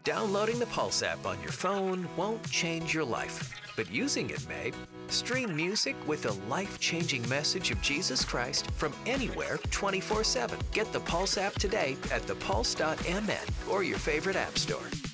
Downloading the Pulse app on your phone won't change your life, but using it may. Stream music with a life-changing message of Jesus Christ from anywhere 24/7. Get the Pulse app today at thepulse.mn or your favorite app store.